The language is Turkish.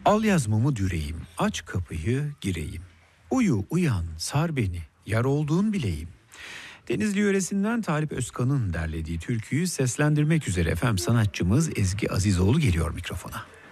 Al yazmamı düreyim, aç kapıyı gireyim. Uyu uyan sar beni, yar olduğun bileyim. Denizli yöresinden Talip Özkan'ın derlediği türküyü seslendirmek üzere efendim sanatçımız Ezgi Azizoğlu geliyor mikrofona.